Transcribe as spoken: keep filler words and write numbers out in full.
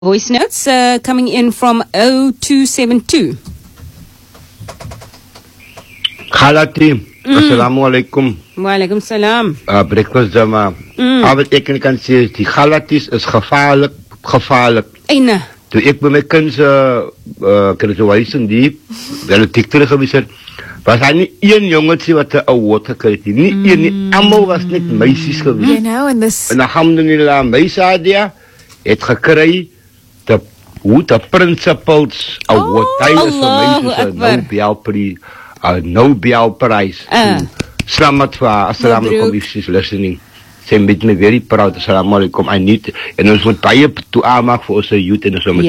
Voice notes uh, coming in from oh two seven two. Khalati, mm. Assalamu alaikum. Wa alaikum salam. Uh, breakfast jama. Mm. Al wat ek kan sê, die Khalatis is gevaarlik, gevaarlik. Eina. Toe ek by my kind se uh, graduation die, hulle tikter gewees het, was hy nie een jongetjie wat 'n award gekry het nie. Nie mm. een nie, almal was net meisies gewees. You know, and this... En alhamdulillah, my Sadia het gekry the who the principals award. Oh, Hy is vir Allahu my so 'n Akbar. Nobelprys, 'n Nobelprys. Uh. Slamat wa, assalamu alaikum if she's listening. Sy met me very proud, assalamu alaikum. I need, en ons moet baie toe aanmaak vir ons youth en ons moet